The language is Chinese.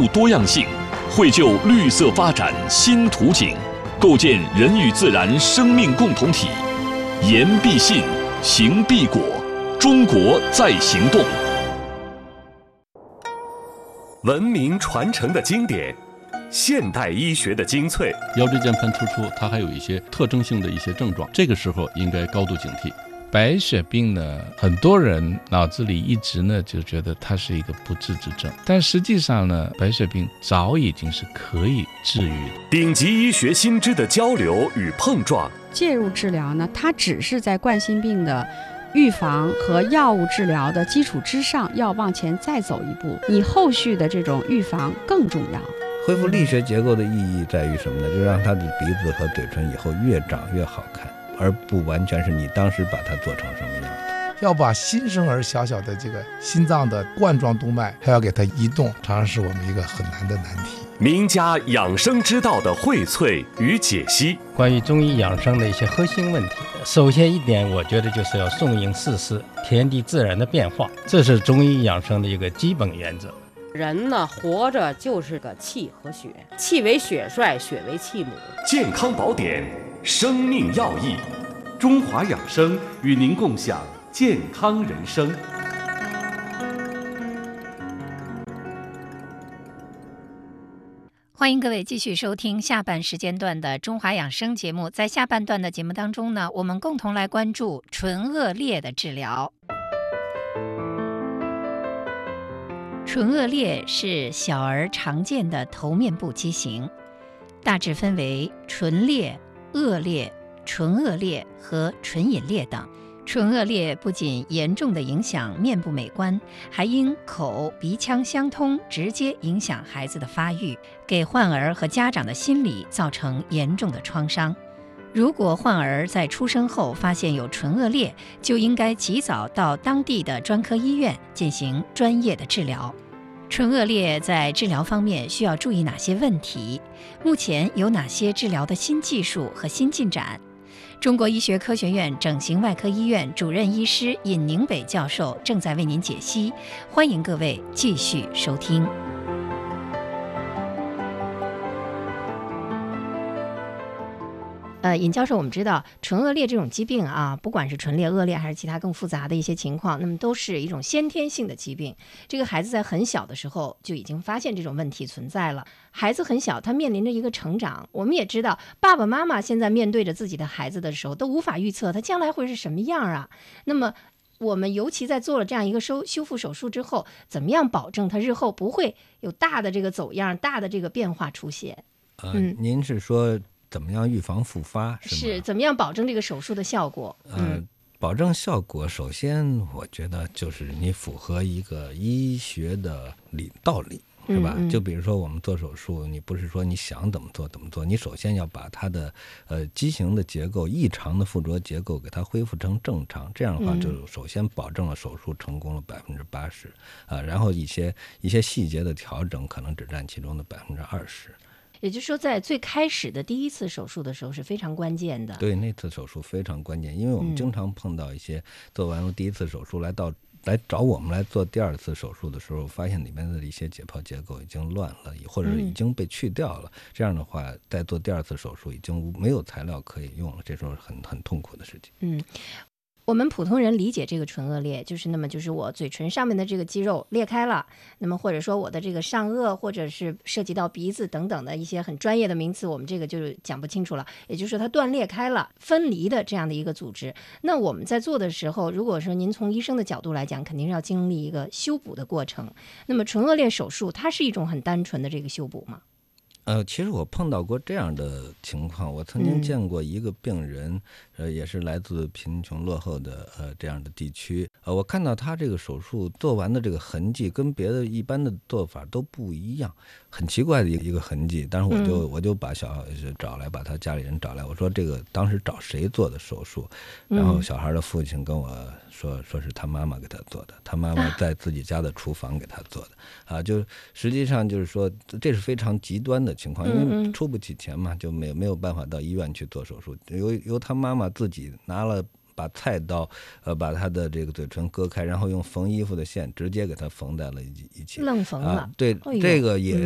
多样性，绘就绿色发展新图景，构建人与自然生命共同体。言必信，行必果，中国在行动。 文明传承的经典，现代医学的精粹。 腰椎间盘突出，它还有一些特征性的一些症状，这个时候应该高度警惕。 白血病呢，很多人脑子里一直呢就觉得它是一个不治之症，但实际上呢，白血病早已经是可以治愈的。 顶级医学新知的交流与碰撞， 介入治疗呢，它只是在冠心病的预防和药物治疗的基础之上，要往前再走一步，你后续的这种预防更重要。 恢复力学结构的意义在于什么呢？就让他的鼻子和嘴唇以后越长越好看，而不完全是你当时把它做成什么样子。 要把新生儿小小的这个心脏的冠状动脉还要给它移动，常常是我们一个很难的难题。 名家养生之道的荟萃与解析， 关于中医养生的一些核心问题，首先一点，我觉得就是要顺应四时，天地自然的变化，这是中医养生的一个基本原则。 人呢，活着就是个气和血，气为血帅，血为气母。 健康宝典，生命要义， 中华养生与您共享健康人生。 欢迎各位继续收听下半时间段的中华养生节目。在下半段的节目当中呢，我们共同来关注唇腭裂的治疗。唇腭裂是小儿常见的头面部畸形，大致分为唇裂、腭裂、唇腭裂和唇隐裂等。唇腭裂不仅严重地影响面部美观，还因口鼻腔相通，直接影响孩子的发育，给患儿和家长的心理造成严重的创伤。如果患儿在出生后发现有唇腭裂，就应该及早到当地的专科医院进行专业的治疗。唇腭裂在治疗方面需要注意哪些问题？目前有哪些治疗的新技术和新进展？中国医学科学院整形外科医院主任医师尹宁北教授正在为您解析，欢迎各位继续收听。尹教授，我们知道唇腭裂这种疾病啊，不管是唇裂、腭裂还是其他更复杂的一些情况，那么都是一种先天性的疾病。这个孩子在很小的时候就已经发现这种问题存在了。孩子很小，他面临着一个成长。我们也知道，爸爸妈妈现在面对着自己的孩子的时候，都无法预测他将来会是什么样啊。那么我们尤其在做了这样一个修复手术之后，怎么样保证他日后不会有大的这个走样、大的这个变化出现？ 您是说怎么样预防复发是怎么样保证这个手术的效果？ 保证效果，首先我觉得就是你符合一个医学的道理，是吧？就比如说我们做手术，你不是说你想怎么做怎么做，你首先要把它的畸形的结构、异常的附着结构给它恢复成正常，这样的话就首先保证了手术成功了80%，然后一些细节的调整可能只占其中的20%。 也就是说，在最开始的第一次手术的时候是非常关键的。 对，那次手术非常关键，因为我们经常碰到一些做完了第一次手术来找我们来做第二次手术的时候，发现里面的一些解剖结构已经乱了，或者已经被去掉了。这样的话，在做第二次手术已经没有材料可以用了，这时候很痛苦的事情。 我们普通人理解这个唇腭裂，就是我嘴唇上面的这个肌肉裂开了，那么或者说我的这个上颚，或者是涉及到鼻子等等的一些很专业的名词，我们这个就讲不清楚了。也就是说它断裂开了，分离的这样的一个组织。那我们在做的时候，如果说您从医生的角度来讲，肯定是要经历一个修补的过程。那么唇腭裂手术它是一种很单纯的这个修补吗？ 其实我碰到过这样的情况，我曾经见过一个病人，也是来自贫穷落后的这样的地区，我看到他这个手术做完的这个痕迹跟别的一般的做法都不一样，很奇怪的一个痕迹。当时我就把把他家里人找来，我说这个当时找谁做的手术？然后小孩的父亲跟我说是他妈妈给他做的，他妈妈在自己家的厨房给他做的就实际上就是说这是非常极端的情况，因为出不起钱嘛，就没有办法到医院去做手术，由他妈妈自己把菜刀把他的这个嘴唇割开，然后用缝衣服的线直接给他缝在了一起， 愣缝了。 对，这个也